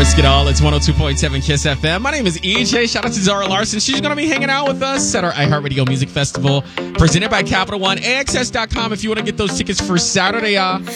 Risk It All. It's 102.7 Kiss FM. My name is EJ. Shout out to Zara Larson. She's going to be hanging out with us at our iHeartRadio Music Festival presented by Capital One. AXS.com if you want to get those tickets for Saturday.